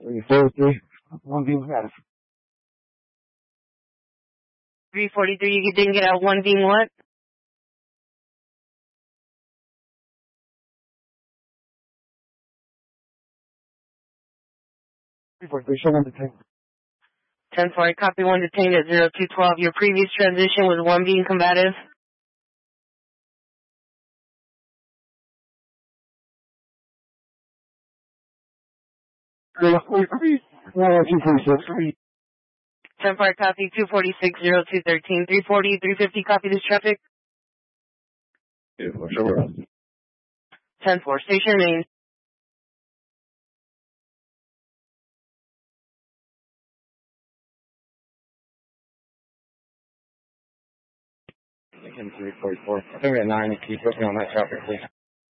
343, 1 beam status. 343, you didn't get out 1 beam what? 343, show 1 detained. 10-4, copy 1 detained at 0212. Your previous transition was 1 beam combative. Three, 246. 10-4, copy 246, 0213. 340, 350, copy this traffic. Yeah, for sure. 10-4, station remains. Lincoln 344. I think we're at 9. Keep looking on that traffic, please.